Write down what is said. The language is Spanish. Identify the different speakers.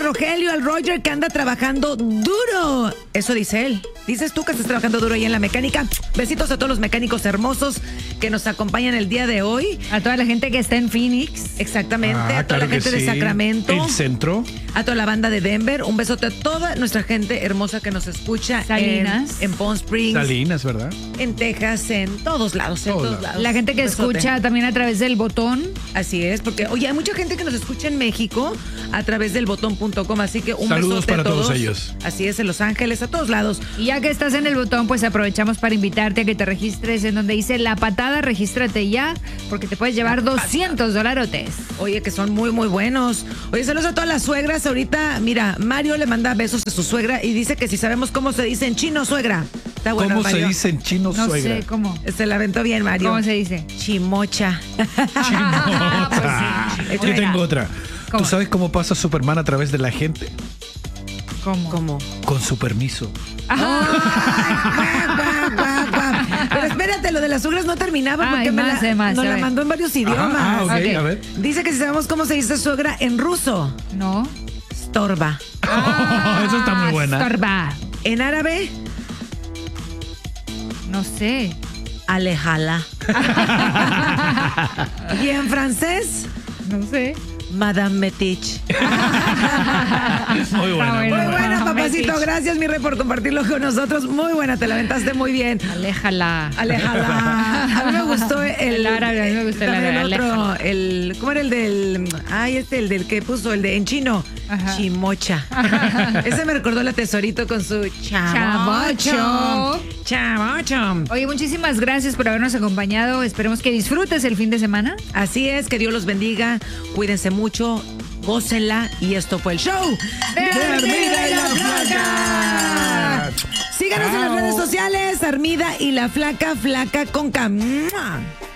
Speaker 1: Rogelio, al Roger, que anda trabajando duro. Eso dice él. Dices tú que estás trabajando duro ahí en la mecánica. Besitos a todos los mecánicos hermosos que nos acompañan el día de hoy.
Speaker 2: A toda la gente que está en Phoenix.
Speaker 1: Exactamente. A toda la gente de Sacramento.
Speaker 3: El centro.
Speaker 1: A toda la banda de Denver. Un besote a toda nuestra gente hermosa que nos escucha.
Speaker 2: Salinas.
Speaker 1: En Palm Springs.
Speaker 3: Salinas, ¿verdad?
Speaker 1: En Texas, en todos lados. En todos lados.
Speaker 2: La gente que escucha también a través del botón.
Speaker 1: Así es, porque, oye, hay mucha gente que nos escucha en México a través del botón.com, así que un
Speaker 3: saludos
Speaker 1: besote
Speaker 3: para
Speaker 1: a todos.
Speaker 3: todos ellos.
Speaker 1: Así es, en Los Ángeles, a todos lados.
Speaker 2: Y ya que estás en el botón, pues aprovechamos para invitarte a que te registres en donde dice La Patada. Regístrate ya, porque te puedes llevar $200.
Speaker 1: Oye, que son muy, muy buenos. Oye, saludos a todas las suegras. Ahorita, mira, Mario le manda besos a su suegra y dice que si sabemos cómo se dice en chino, suegra. Está bueno,
Speaker 3: ¿Cómo
Speaker 1: Mario.
Speaker 3: se dice en chino,
Speaker 2: No
Speaker 3: suegra?
Speaker 2: sé cómo.
Speaker 1: Se la aventó bien, Mario.
Speaker 2: ¿Cómo se dice?
Speaker 1: Chimocha.
Speaker 3: Yo tengo otra.
Speaker 2: ¿Cómo?
Speaker 3: ¿Tú sabes cómo pasa Superman a través de la gente?
Speaker 1: ¿Cómo?
Speaker 3: Con su permiso.
Speaker 1: Pero espérate, lo de las suegras no terminaba porque
Speaker 2: más,
Speaker 1: nos
Speaker 2: a
Speaker 1: la
Speaker 2: ver.
Speaker 1: mandó en varios idiomas.
Speaker 3: Ok,
Speaker 2: Ok.
Speaker 3: a ver.
Speaker 1: Dice que si sabemos cómo se dice suegra en ruso,
Speaker 2: No.
Speaker 1: storba.
Speaker 3: Eso está muy buena.
Speaker 2: Estorba.
Speaker 1: En árabe,
Speaker 2: No sé.
Speaker 1: alejala. Y en francés,
Speaker 2: No sé.
Speaker 1: Madame Metich.
Speaker 3: Muy buena.
Speaker 2: bueno.
Speaker 1: Muy buena, papacito.
Speaker 2: Metich.
Speaker 1: Gracias, mi rey, por compartirlo con nosotros. Muy buena, te la aventaste muy bien.
Speaker 2: Aléjala.
Speaker 1: Alejala. A mí me gustó el
Speaker 2: árabe, a mí me gustó el
Speaker 1: también
Speaker 2: árabe,
Speaker 1: otro,
Speaker 2: aléjala.
Speaker 1: ¿cómo era el del? Ay, el del que puso, el de en chino.
Speaker 2: Ajá.
Speaker 1: Chimocha. Ese me recordó la Tesorito con su chavocho. Chavocho.
Speaker 2: Oye, muchísimas gracias por habernos acompañado. Esperemos que disfrutes el fin de semana.
Speaker 1: Así es, que Dios los bendiga. Cuídense mucho, gócenla. Y esto fue el show
Speaker 2: de
Speaker 1: Armida y la Flaca. Síganos en las redes sociales, Armida y la Flaca, Flaca con K. ¡Mua!